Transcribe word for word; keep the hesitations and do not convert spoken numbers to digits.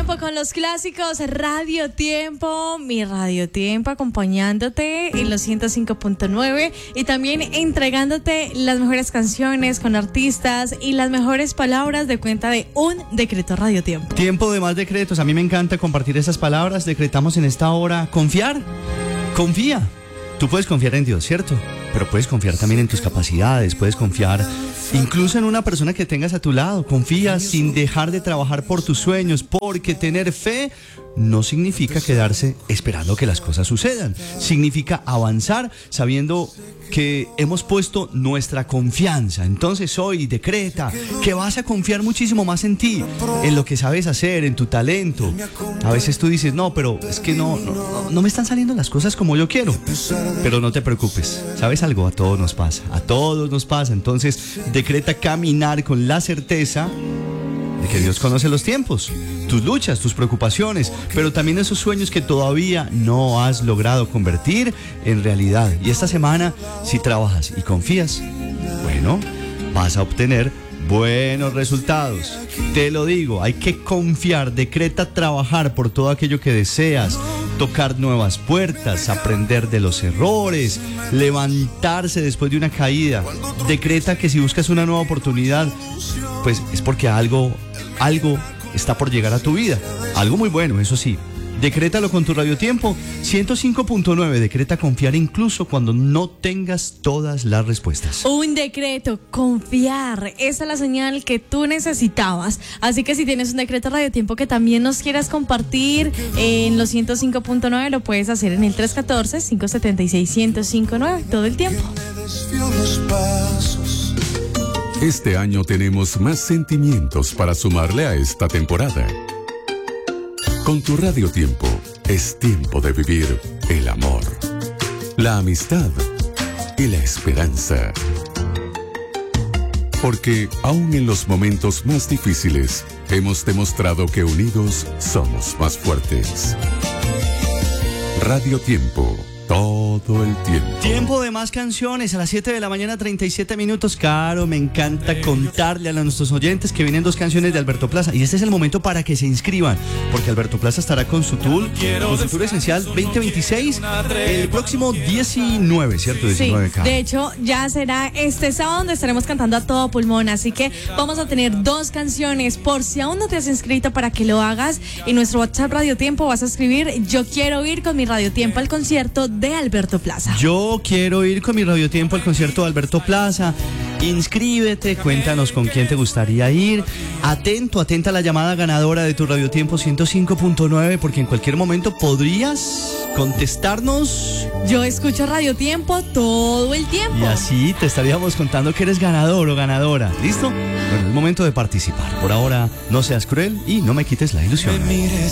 Tiempo con los clásicos, Radio Tiempo, mi Radio Tiempo acompañándote en los ciento cinco punto nueve y también entregándote las mejores canciones con artistas y las mejores palabras de cuenta de un decreto Radio Tiempo. Tiempo de más decretos, a mí me encanta compartir esas palabras. Decretamos en esta hora confiar, confía. Tú puedes confiar en Dios, ¿cierto? Pero puedes confiar también en tus capacidades, puedes confiar incluso en una persona que tengas a tu lado. Confía sin dejar de trabajar por tus sueños, porque tener fe no significa quedarse esperando que las cosas sucedan. Significa avanzar sabiendo que hemos puesto nuestra confianza. Entonces hoy decreta que vas a confiar muchísimo más en ti, en lo que sabes hacer, en tu talento. A veces tú dices, no, pero es que no, no, no me están saliendo las cosas como yo quiero. Pero no te preocupes, ¿sabes algo? A todos nos pasa, a todos nos pasa. Entonces decreta caminar con la certeza de que Dios conoce los tiempos, tus luchas, tus preocupaciones, pero también esos sueños que todavía no has logrado convertir en realidad. Y esta semana, si trabajas y confías, bueno, vas a obtener buenos resultados. Te lo digo, hay que confiar. Decreta trabajar por todo aquello que deseas, tocar nuevas puertas, aprender de los errores, levantarse después de una caída. Decreta que si buscas una nueva oportunidad, pues es porque algo, algo está por llegar a tu vida. Algo muy bueno, eso sí. Decrétalo con tu Radio Tiempo ciento cinco punto nueve. Decreta confiar incluso cuando no tengas todas las respuestas. Un decreto, confiar. Esa es la señal que tú necesitabas. Así que si tienes un decreto Radio Tiempo que también nos quieras compartir en los ciento cinco punto nueve, lo puedes hacer en el tres uno cuatro, cinco siete seis, uno cero cinco nueve todo el tiempo. Este año tenemos más sentimientos para sumarle a esta temporada. Con tu Radio Tiempo, es tiempo de vivir el amor, la amistad y la esperanza. Porque aún en los momentos más difíciles, hemos demostrado que unidos somos más fuertes. Radio Tiempo, todo el tiempo. Tiempo de más canciones a las siete de la mañana, treinta y siete minutos. Caro, me encanta contarle a nuestros oyentes que vienen dos canciones de Alberto Plaza. Y este es el momento para que se inscriban, porque Alberto Plaza estará con su tour, con su tour esencial veinte veintiséis, el próximo diecinueve, ¿cierto? diecinueve, sí, de hecho, ya será este sábado donde estaremos cantando a todo pulmón. Así que vamos a tener dos canciones. Por si aún no te has inscrito, para que lo hagas, en nuestro WhatsApp Radio Tiempo vas a escribir: yo quiero ir con mi Radio Tiempo al concierto de Alberto Plaza. Yo quiero ir con mi Radio Tiempo al concierto de Alberto Plaza. Inscríbete, cuéntanos con quién te gustaría ir. Atento, atenta a la llamada ganadora de tu Radio Tiempo ciento cinco punto nueve, porque en cualquier momento podrías contestarnos: yo escucho Radio Tiempo todo el tiempo. Y así te estaríamos contando que eres ganador o ganadora. ¿Listo? Bueno, es momento de participar. Por ahora, no seas cruel y no me quites la ilusión.